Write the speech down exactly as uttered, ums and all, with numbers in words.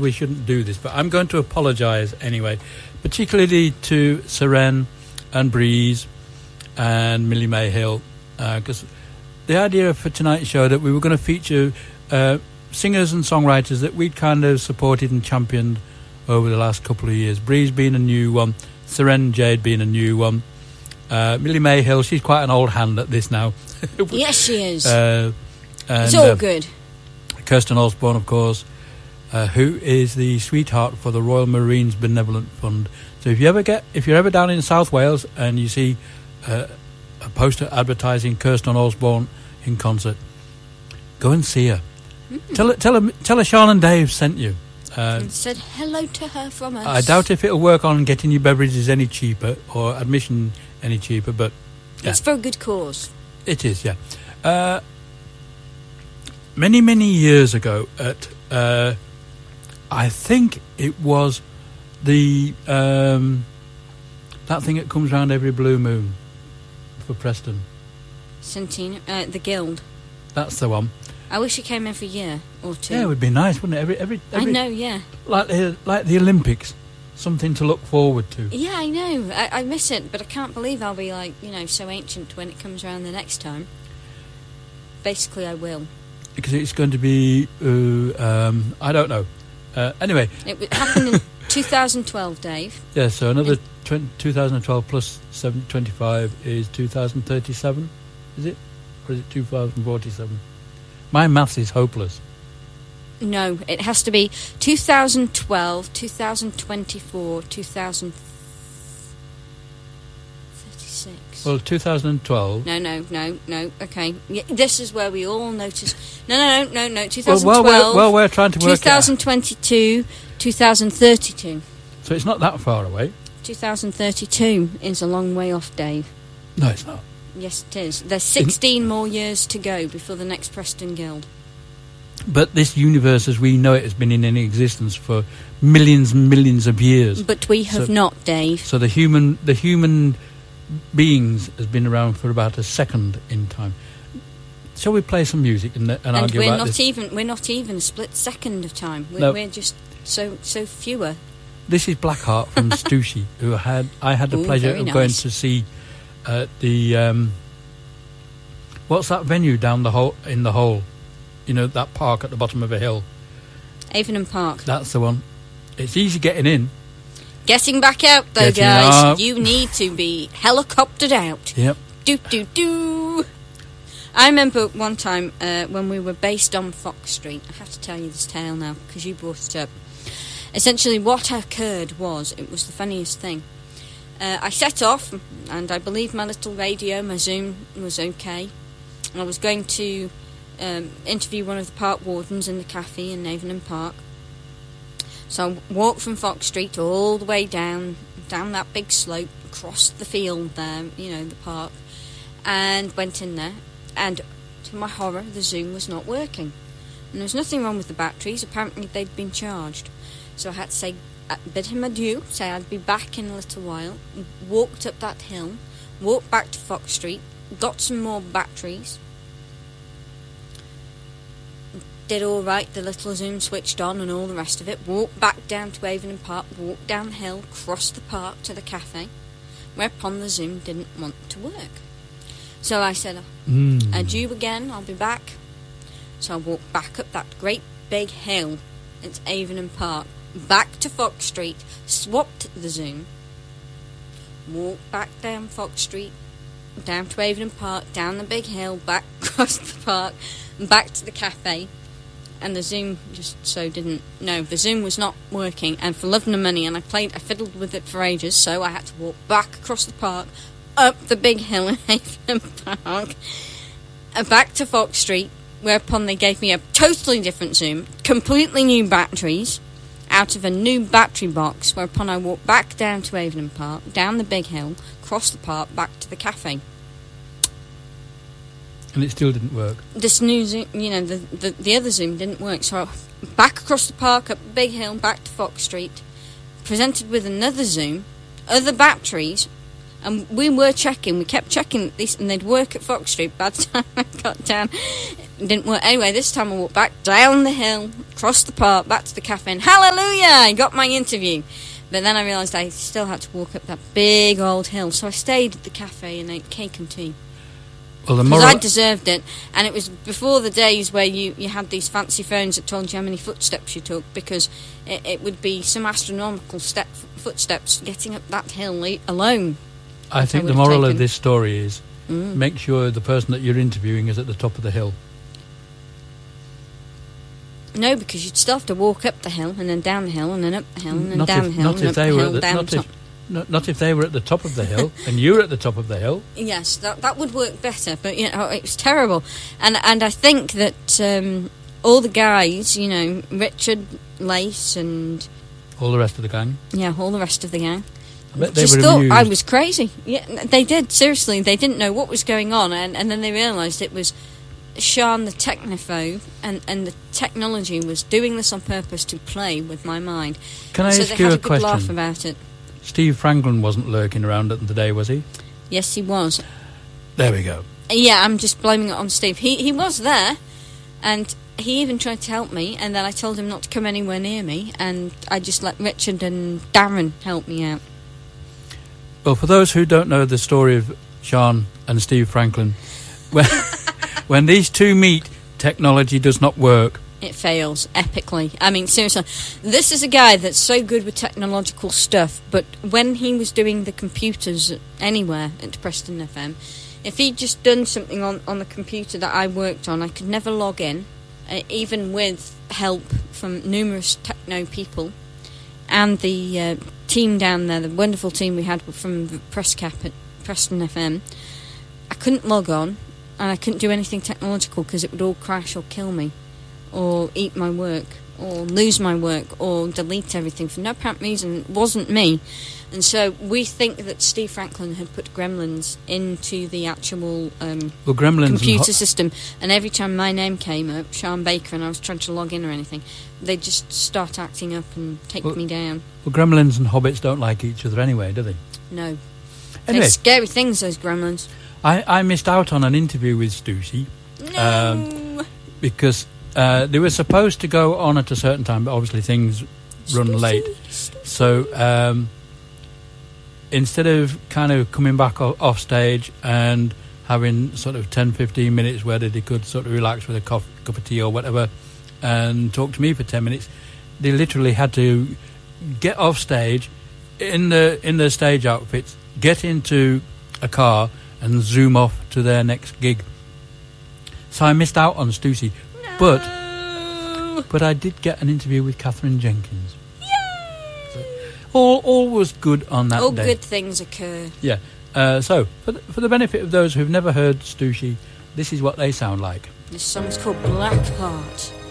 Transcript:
we shouldn't do this, but I'm going to apologise anyway, particularly to Seren and Breeze and Millie May Hill, because uh, the idea for tonight's show that we were going to feature uh, singers and songwriters that we'd kind of supported and championed over the last couple of years. Breeze being a new one, Seren Jade being a new one. Uh, Millie May Hill, she's quite an old hand at this now. Yes, she is. Uh, and, it's all uh, good. Kirsten Osborne, of course, uh, who is the sweetheart for the Royal Marines Benevolent Fund. So if you ever get, if you're ever down in South Wales and you see uh, a poster advertising Kirsten Osborne in concert, go and see her. Mm. Tell her, tell her, tell her Sean and Dave sent you. Uh, and said hello to her from us. I doubt if it'll work on getting your beverages any cheaper or admission any cheaper, but yeah. It's for a good cause. It is, yeah. Uh, many, many years ago, at uh, I think it was the um, that thing that comes round every blue moon for Preston. Centennial, uh, the Guild. That's the one. I wish it came every year or two. Yeah, it would be nice, wouldn't it? Every, every, every I know, yeah. Like the like the Olympics, something to look forward to. Yeah, I know. I, I miss it, but I can't believe I'll be like, you know, so ancient when it comes around the next time. Basically, I will. Because it's going to be, uh, um, I don't know. Uh, anyway. It happened in two thousand twelve, Dave. Yeah, so another twenty, twenty twelve plus seven twenty-five is two thousand thirty-seven, is it? Or is it two thousand forty-seven? My maths is hopeless. No, it has to be two thousand twelve, two thousand twenty-four, two thousand thirty-six. Well, two thousand twelve. No, no, no, no. Okay, yeah, this is where we all notice. No, no, no, no, no. two thousand twelve. Well, well, we're, well, we're trying to work two thousand twenty-two, two thousand thirty-two. So it's not that far away. two thousand thirty-two is a long way off, Dave. No, it's not. Yes, it is. There's sixteen In- more years to go before the next Preston Guild. But this universe, as we know it, has been in existence for millions and millions of years. But we have so, not, Dave. So the human, the human beings has been around for about a second in time. Shall we play some music and, and, and argue we're about not this? even we're not even a split second of time. We're, no. we're just so so fewer. This is Blackheart from Stussy, who had I had the Ooh, pleasure of nice. going to see at the um, what's that venue down the hole in the hole? You know, that park at the bottom of a hill. Avonham Park. That's the one. It's easy getting in. Getting back out, though, Getting guys. up. You need to be helicoptered out. Yep. Do do do. I remember one time uh, when we were based on Fox Street. I have to tell you this tale now because you brought it up. Essentially, what occurred was it was the funniest thing. Uh, I set off, and I believe my little radio, my Zoom, was okay. And I was going to um, interview one of the park wardens in the cafe in Avonham Park. So I walked from Fox Street all the way down, down that big slope, across the field there, you know, the park, and went in there. And to my horror, the Zoom was not working. And there was nothing wrong with the batteries. Apparently, they'd been charged. So I had to say, uh, bid him adieu, say I'd be back in a little while, walked up that hill, walked back to Fox Street, got some more batteries, did all right, the little Zoom switched on and all the rest of it, walked back down to Avonham Park, walked down the hill, crossed the park to the cafe, whereupon the Zoom didn't want to work. So I said, mm. adieu again, I'll be back. So I walked back up that great big hill, it's Avonham Park, back to Fox Street, swapped the Zoom, walked back down Fox Street, down to Avonham Park, down the big hill, back across the park, and back to the cafe. And the Zoom just so didn't... No, the Zoom was not working, and for love nor money, and I played, I fiddled with it for ages, so I had to walk back across the park, up the big hill in Avonham Park, and back to Fox Street, whereupon they gave me a totally different Zoom, completely new batteries, out of a new battery box, whereupon I walked back down to Avonham Park, down the big hill, across the park, back to the cafe. And it still didn't work. This new Zoom, you know, the, the, the other Zoom didn't work, so I, back across the park, up the big hill, back to Fox Street, presented with another Zoom, other batteries, And we were checking, we kept checking this, and they'd work at Fox Street. By the time I got down, it didn't work. Anyway, this time I walked back down the hill, across the park, back to the cafe, and hallelujah, I got my interview. But then I realised I still had to walk up that big old hill, so I stayed at the cafe and ate cake and tea. Well, the Because moral... I deserved it. And it was before the days where you, you had these fancy phones that told you how many footsteps you took, because it, it would be some astronomical step, footsteps getting up that hill alone. I think I the would have moral taken. of this story is Mm. make sure the person that you're interviewing is at the top of the hill. No, because you'd still have to walk up the hill and then down the hill and then up the hill and then Not down if, the hill not and if up they the were hill, at the, down not the top. if, not, not if they were at the top of the hill and you were at the top of the hill. Yes, that that would work better, but you know, it was terrible. And and I think that um, all the guys, you know, Richard, Lace and All the rest of the gang. yeah, all the rest of the gang, I bet they just were thought amused. I was crazy. Yeah, they did, seriously. They didn't know what was going on, and, and then they realised it was Sean the technophobe, and, and the technology was doing this on purpose to play with my mind. Can I so ask they you had a a good laugh question? about it. Steve Franklin wasn't lurking around at the day, was he? Yes, he was. There we go. Yeah, I'm just blaming it on Steve. He he was there, and he even tried to help me, and then I told him not to come anywhere near me, and I just let Richard and Darren help me out. Well, for those who don't know the story of Sean and Steve Franklin, when, when these two meet, technology does not work. It fails epically. I mean, seriously, this is a guy that's so good with technological stuff, but when he was doing the computers anywhere at Preston F M, if he'd just done something on, on the computer that I worked on, I could never log in, uh, even with help from numerous techno people and the uh, team down there, the wonderful team we had from the press cap at Preston F M. I couldn't log on, and I couldn't do anything technological because it would all crash or kill me, or eat my work, or lose my work, or delete everything for no apparent reason. It wasn't me. And so we think that Steve Franklin had put Gremlins into the actual um, Well, Gremlins and computer Ho- system, and every time my name came up, Sean Baker, and I was trying to log in or anything, they'd just start acting up and take Well- me down. Well, Gremlins and Hobbits don't like each other anyway, do they? No. Anyway, They're scary things, those Gremlins. I, I missed out on an interview with Stussy No! Um, because uh, they were supposed to go on at a certain time, but obviously things run late. So um, instead of kind of coming back o- off stage and having sort of ten, fifteen minutes where they could sort of relax with a cup, cup of tea or whatever and talk to me for ten minutes, they literally had to get off stage in the in their stage outfits, get into a car and zoom off to their next gig. So I missed out on Stussy, No. but but I did get an interview with Catherine Jenkins. So all all was good on that All day. good things occur. Yeah. Uh, so for the, for the benefit of those who've never heard Stussy, this is what they sound like. This song's called Black Heart.